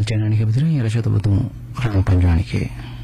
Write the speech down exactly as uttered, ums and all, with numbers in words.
Malcanani ke betul ya rasa tu betul orang panjang ni ke.